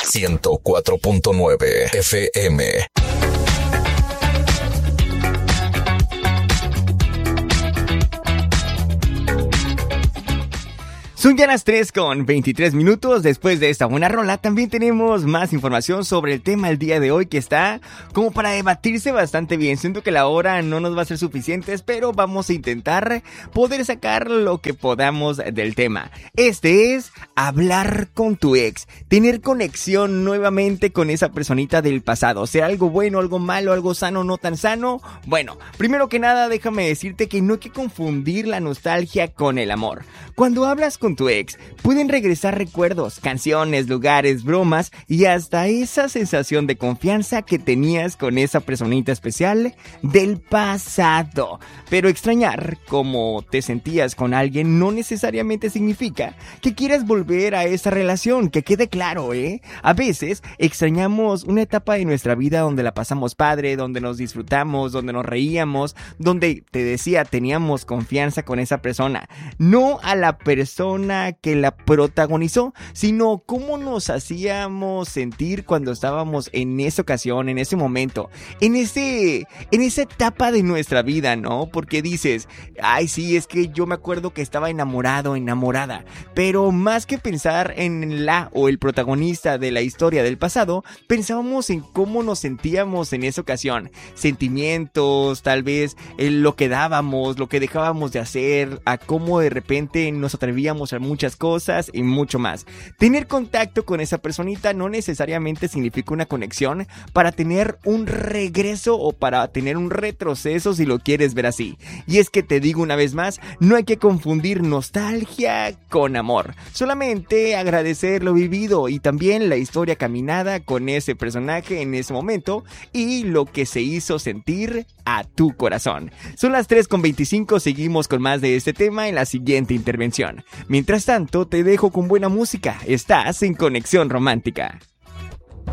104.9 FM. Son ya las 3:23. Después de esta buena rola, también tenemos más información sobre el tema del día de hoy, que está como para debatirse bastante bien. Siento que la hora no nos va a ser suficiente, pero vamos a intentar poder sacar lo que podamos del tema. Este es hablar con tu ex, tener conexión nuevamente con esa personita del pasado, sea algo bueno, algo malo, algo sano, no tan sano. Bueno, primero que nada, déjame decirte que no hay que confundir la nostalgia con el amor. Cuando hablas con tu ex, pueden regresar recuerdos, canciones, lugares, bromas y hasta esa sensación de confianza que tenías con esa personita especial del pasado. Pero extrañar cómo te sentías con alguien no necesariamente significa que quieras volver a esa relación, que quede claro, ¿eh? A veces extrañamos una etapa de nuestra vida donde la pasamos padre, donde nos disfrutamos, donde nos reíamos, donde, te decía, teníamos confianza con esa persona. No a la persona que la protagonizó, sino cómo nos hacíamos sentir cuando estábamos en esa ocasión, en ese momento, en esa etapa de nuestra vida, ¿no? Porque dices, ay, sí, es que yo me acuerdo que estaba enamorado, enamorada, pero más que pensar en la o el protagonista de la historia del pasado, pensábamos en cómo nos sentíamos en esa ocasión, sentimientos, tal vez lo que dábamos, lo que dejábamos de hacer, a cómo de repente nos atrevíamos a muchas cosas y mucho más. Tener contacto con esa personita no necesariamente significa una conexión para tener un regreso o para tener un retroceso, si lo quieres ver así. Y es que te digo una vez más, no hay que confundir nostalgia con amor. Solamente agradecer lo vivido y también la historia caminada con ese personaje en ese momento y lo que se hizo sentir a tu corazón. Son las 3:25, seguimos con más de este tema en la siguiente intervención. Mientras tanto, te dejo con buena música. Estás en Conexión Romántica.